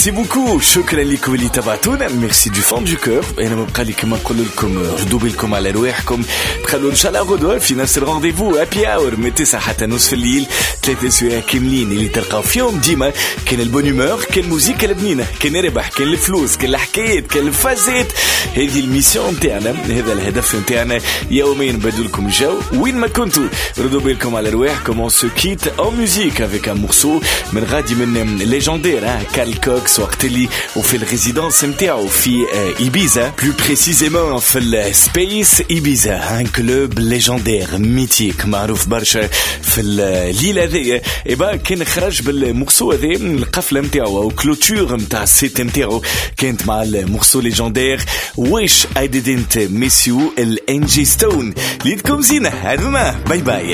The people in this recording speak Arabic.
ميرسي بوكو، شكرا لكم اللي تبعتونا، ميرسي دو فون دو كور. انا ما بقى لي كما نقول لكم ردوا بالكم على رواحكم، بخلوا ان شاء الله غدوه في نفس الرونديفو ابي اور من 9 حتى نصف الليل، 3 سوايع كاملين اللي تلقاو فيهم ديما كان البون هومور، كان الموسيقى البنينه، كان الربح، كان الفلوس، كان الحكايات، كان الفازات. هذه الميسيون نتاعنا، هذا الهدف نتاعنا، يوميا نبدل لكم الجو وين ما كنتوا. ردوا بالكم على رواحكم. اون سو كيت en musique avec un morceau من غادي من ليجندير كارل كوكس وقت اللي وفي الريزيدانس نتاعو في إيبيزا، بلو بريسيزيمون في السبيس إيبيزا، ان كلوب ليجندير ميتيك معروف برشا في الليلة هذيا. إبا كان خرج بالمورسو هذا القفلة نتاعو او كلوتور نتاع السيت نتاعو كانت مع المورسو ليجندير ويش اي ديدنت ميس يو الانجي ستون. ليدكم زينة، هذوما باي باي.